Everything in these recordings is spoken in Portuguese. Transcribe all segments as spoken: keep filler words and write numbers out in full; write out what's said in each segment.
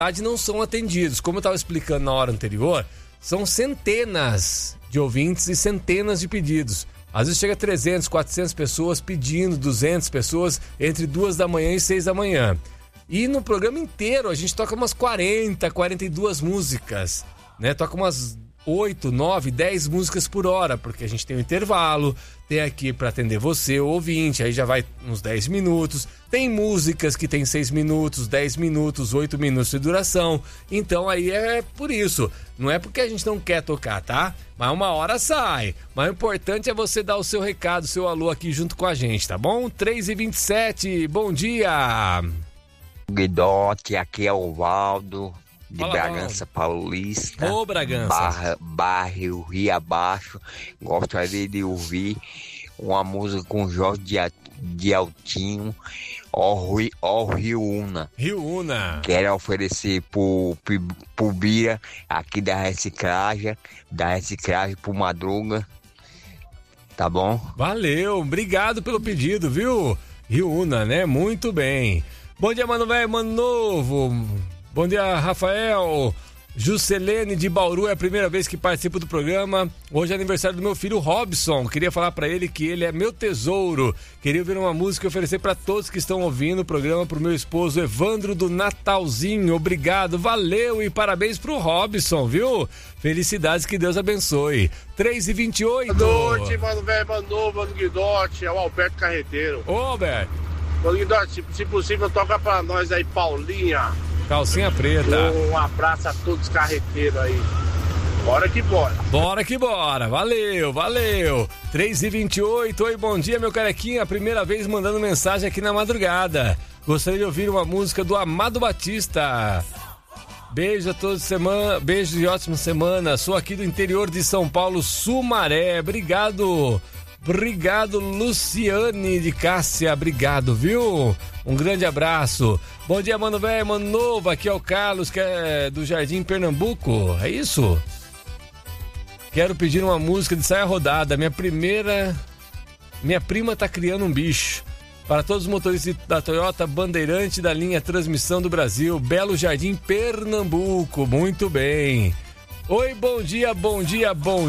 não são atendidos. Como eu estava explicando na hora anterior, são centenas de ouvintes e centenas de pedidos. Às vezes chega a trezentas, quatrocentas pessoas pedindo, duzentas pessoas entre duas da manhã e seis da manhã. E no programa inteiro a gente toca umas quarenta, quarenta e duas músicas, né? Toca umas oito, nove, dez músicas por hora, porque a gente tem um intervalo, tem aqui para atender você, o ouvinte, aí já vai uns dez minutos, tem músicas que tem seis minutos, dez minutos, oito minutos de duração, então aí é por isso, não é porque a gente não quer tocar, tá? Mas uma hora sai, mas o importante é você dar o seu recado, o seu alô aqui junto com a gente, tá bom? três e vinte e sete, bom dia! Guidotti, aqui é o Valdo, de Fala, Bragança Paulista. Ô, Bragança. Barra, bairro Rio Abaixo. Gostaria de ouvir uma música com Jorge de, de Altinho, Ó Rio, Ó Rio Una. Rio Una. Quero oferecer pro, pro, pro Bira, aqui da reciclagem, da reciclagem pro Madruga. Tá bom? Valeu, obrigado pelo pedido, viu? Rio Una, né? Muito bem. Bom dia, mano velho, mano novo. Bom dia, Rafael. Juscelene de Bauru, é a primeira vez que participo do programa. Hoje é aniversário do meu filho Robson. Queria falar pra ele que ele é meu tesouro. Queria ouvir uma música e oferecer pra todos que estão ouvindo o programa, pro meu esposo Evandro do Natalzinho. Obrigado, valeu e parabéns pro Robson, viu? Felicidades, que Deus abençoe. três e vinte e oito. Boa noite, mano velho, mano novo, mano Guidotti, é o Alberto Carreteiro. Ô, Alberto. Mano Guidotti, se, se possível, toca pra nós aí, Paulinha. Calcinha preta. Um abraço a todos os carreteiros aí. Bora que bora. Bora que bora. Valeu, valeu. três e vinte e oito. Oi, bom dia, meu carequinha. Primeira vez mandando mensagem aqui na madrugada. Gostaria de ouvir uma música do Amado Batista. Beijo a todos, semana, beijo e ótima semana. Sou aqui do interior de São Paulo, Sumaré. Obrigado. Obrigado, Luciane de Cássia, obrigado, viu? Um grande abraço. Bom dia, mano velho, mano novo, aqui é o Carlos, que é do Jardim Pernambuco, é isso? Quero pedir uma música de Saia Rodada, minha primeira... Minha prima tá criando um bicho. Para todos os motoristas da Toyota Bandeirante da linha Transmissão do Brasil, Belo Jardim, Pernambuco, muito bem. Oi, bom dia, bom dia, bom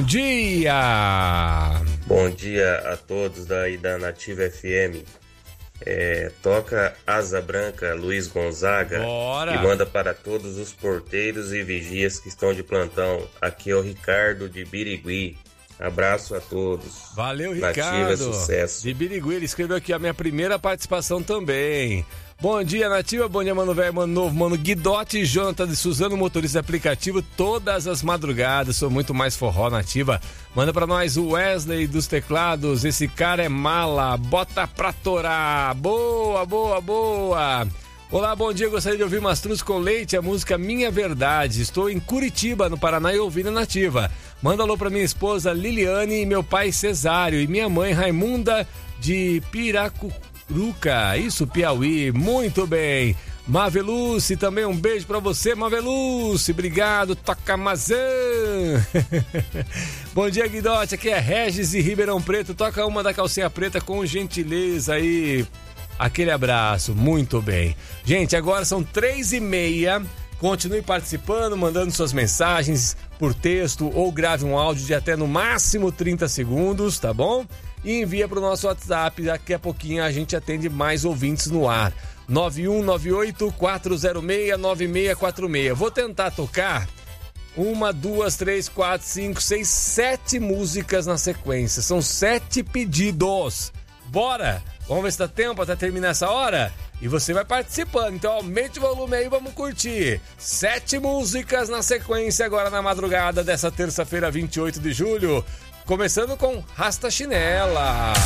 dia! Bom dia a todos daí da Nativa F M. É, toca Asa Branca, Luiz Gonzaga. Bora. E manda para todos os porteiros e vigias que estão de plantão. Aqui é o Ricardo de Birigui. Abraço a todos. Valeu, Ricardo. Nativa, sucesso. De Birigui, ele escreveu aqui a minha primeira participação também. Bom dia, Nativa, bom dia, mano velho, mano novo, mano Guidotti e Jonathan de Suzano, motorista de aplicativo, todas as madrugadas, sou muito mais forró, Nativa. Manda pra nós o Wesley dos teclados, esse cara é mala, bota pra torar, boa, boa, boa. Olá, bom dia, gostaria de ouvir Mastruz com Leite, a música Minha Verdade. Estou em Curitiba, no Paraná, e ouvindo a Nativa. Manda alô pra minha esposa Liliane e meu pai Cesário e minha mãe Raimunda de Piracuruca, isso, Piauí, muito bem. Maveluce, também um beijo pra você, Maveluce, obrigado, toca Mazan. Bom dia, Guidotti, aqui é Regis e Ribeirão Preto, toca uma da calcinha preta com gentileza aí. Aquele abraço, muito bem. Gente, agora são três e meia. Continue participando, mandando suas mensagens por texto ou grave um áudio de até no máximo trinta segundos, tá bom? E envia para o nosso WhatsApp. Daqui a pouquinho a gente atende mais ouvintes no ar. nove um nove oito quatro zero seis nove seis quatro seis. Vou tentar tocar uma, duas, três, quatro, cinco, seis, sete músicas na sequência. São sete pedidos. Bora! Vamos ver se dá tempo até terminar essa hora? E você vai participando, então aumente o volume aí, vamos curtir. Sete músicas na sequência agora na madrugada dessa terça-feira, vinte e oito de julho. Começando com Rasta Chinela.